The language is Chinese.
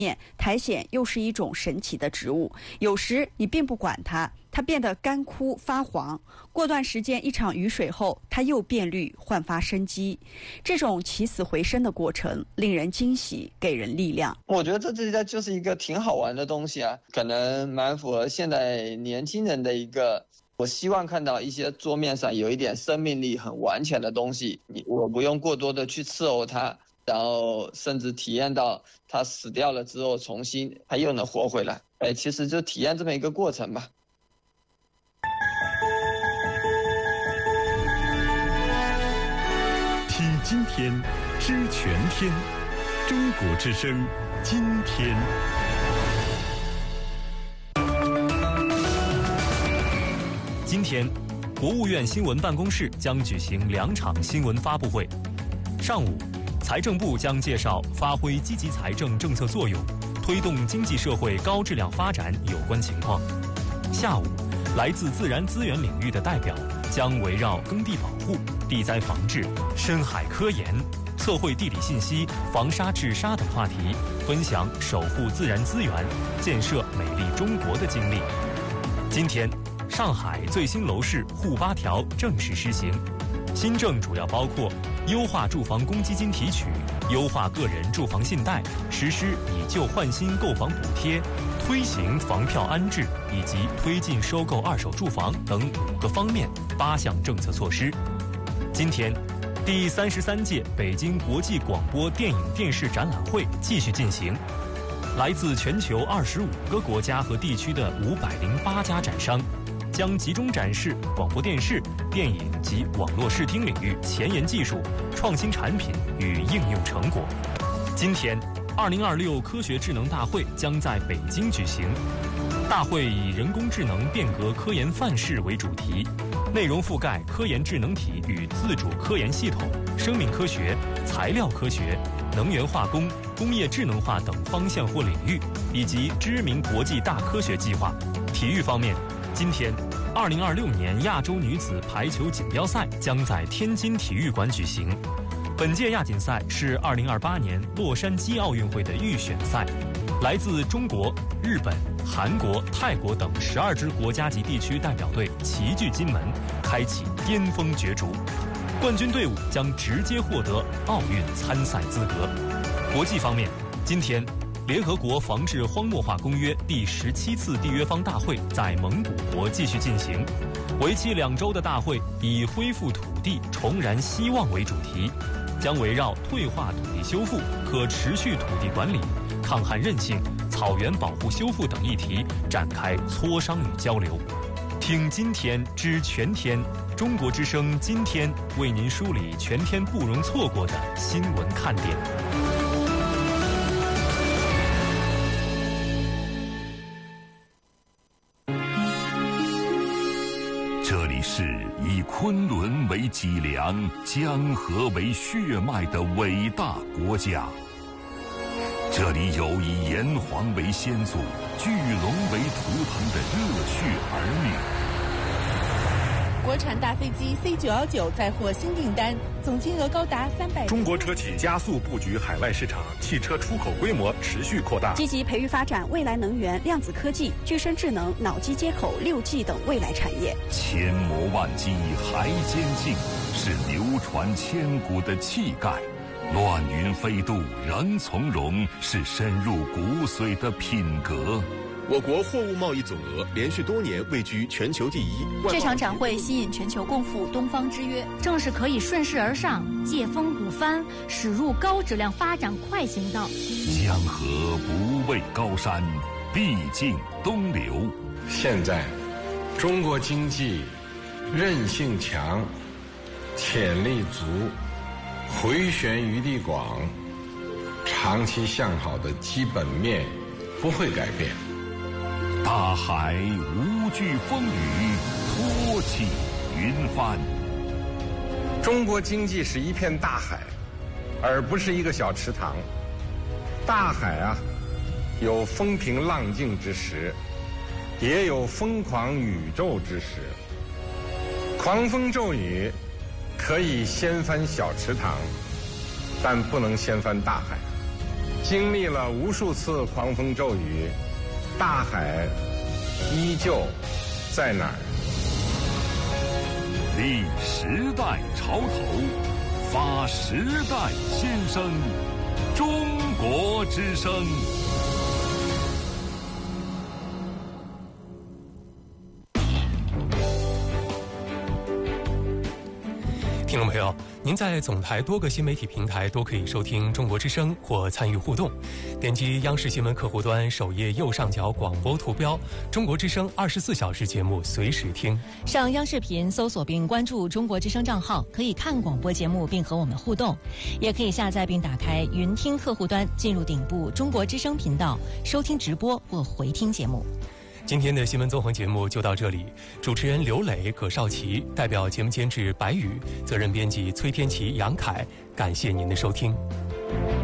苔藓又是一种神奇的植物，有时你并不管它，它变得干枯发黄，过段时间一场雨水后，它又变绿焕发生机。这种起死回生的过程令人惊喜，给人力量。 我觉得这就是一个挺好玩的东西啊，可能蛮符合现在年轻人的一个，我希望看到一些桌面上有一点生命力很完全的东西，我不用过多的去伺候它，然后甚至体验到它死掉了之后重新它又能活回来。其实就体验这么一个过程吧。 听今天，知全天，中国之声，今天。 今天，国务院新闻办公室将举行2场新闻发布会。上午，财政部将介绍发挥积极财政政策作用，推动经济社会高质量发展有关情况。下午，来自自然资源领域的代表将围绕耕地保护、地灾防治、深海科研、测绘地理信息、防沙治沙等话题，分享守护自然资源、建设美丽中国的经历。今天，上海最新楼市沪8条正式施行，新政主要包括优化住房公积金提取、优化个人住房信贷、实施以旧换新购房补贴、推行房票安置以及推进收购二手住房等5个方面8项政策措施。今天，第33届北京国际广播电影电视展览会继续进行，来自全球25个国家和地区的508家展商将集中展示广播电视、电影及网络视听领域前沿技术、创新产品与应用成果。今天，2026科学智能大会将在北京举行。大会以人工智能变革科研范式为主题，内容覆盖科研智能体与自主科研系统、生命科学、材料科学、能源化工、工业智能化等方向或领域，以及知名国际大科学计划。体育方面，今天，2026年亚洲女子排球锦标赛将在天津体育馆举行。本届亚锦赛是2028年洛杉矶奥运会的预选赛，来自中国、日本、韩国、泰国等12支国家级地区代表队齐聚金门，开启巅峰角逐。冠军队伍将直接获得奥运参赛资格。国际方面，今天，联合国防治荒漠化公约第17次缔约方大会在蒙古国继续进行，为期2周的大会以恢复土地、重燃希望为主题，将围绕退化土地修复、可持续土地管理、抗旱韧性、草原保护修复等议题展开磋商与交流。听今天知全天，中国之声今天为您梳理全天不容错过的新闻看点。 这里是以昆仑为脊梁、江河为血脉的伟大国家。这里有以炎黄为先祖、巨龙为图腾的热血儿女。 国产大飞机 C919 再获新订单，总金额高达300。 中国车企加速布局海外市场，汽车出口规模持续扩大。 积极培育发展未来能源、量子科技、具身智能、脑机接口、6G 等未来产业。 千磨万击还坚劲，是流传千古的气概。乱云飞渡仍从容，是深入骨髓的品格。 我国货物贸易总额连续多年位居全球第一。 这场展会吸引全球共赴东方之约，正是可以顺势而上、借风鼓帆，驶入高质量发展快行道。 江河不畏高山，必尽东流。 现在，中国经济韧性强，潜力足，回旋余地广，长期向好的基本面不会改变。 大海无惧风雨，托起云帆。 中国经济是一片大海，而不是一个小池塘。大海啊，有风平浪静之时，也有疯狂宇宙之时。狂风骤雨可以掀翻小池塘，但不能掀翻大海。 经历了无数次狂风骤雨，大海依旧在哪儿？ 立时代潮头，发时代新声，中国之声。 听众朋友，您在总台多个新媒体平台都可以收听中国之声或参与互动。点击央视新闻客户端首页右上角广播图标，中国之声24小时节目随时听。 上央视频搜索并关注中国之声账号，可以看广播节目并和我们互动。也可以下载并打开云听客户端，进入顶部中国之声频道，收听直播或回听节目。 今天的新闻纵横节目就到这里，主持人刘磊、葛少奇，代表节目监制白宇，责任编辑崔天琪、杨凯，感谢您的收听。